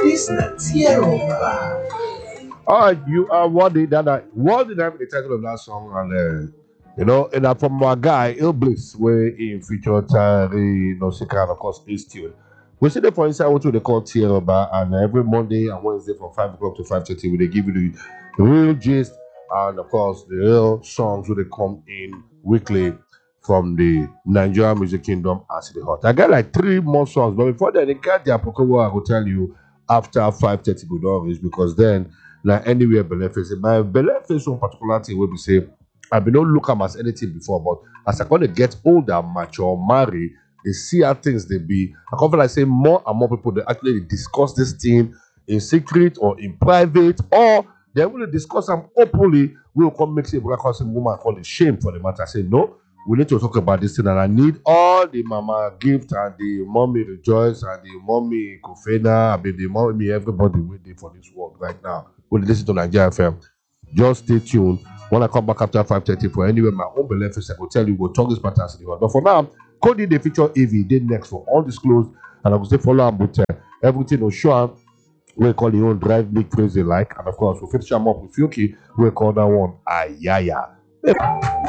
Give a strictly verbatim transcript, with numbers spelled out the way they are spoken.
This na Tierra. Uh, you are what the that what the name the title of that song and uh, you know and uh, from my guy Il Bliss where he featured Terry Nosika and of course Ace Tune. We see the for inside what they call Tierra Bar and every Monday and Wednesday from five o'clock to five thirty where they give you the, the real gist and of course the real songs where they come in weekly from the Nigerian music kingdom as the hot. I got like three more songs, but before then they get their Pokemon, I will tell you after five thirty go down reach because then like anywhere Beleface. My Beleface one particular thing will be say I be not look am as anything before, but as I gonna get older, mature, marry, they see how things they be. I can feel like say more and more people they actually discuss this thing in secret or in private, or they will discuss them openly. We will come make say black person woman call it shame for the matter. I say no. We need to talk about this thing, and I need all the mama gift and the mommy rejoice and the mommy kofena, I mean the mommy everybody waiting for this work right now. When you listen to Nigeria F M, just stay tuned. When I come back after five thirty for anywhere my own belief is, I will tell you we'll talk this matter as the But for now, Cody the feature A V did next for undisclosed, and I will say follow up with uh, everything will show up. We call your own drive me crazy like, and of course we'll finish them up with Yuki. We call that one Ayaya.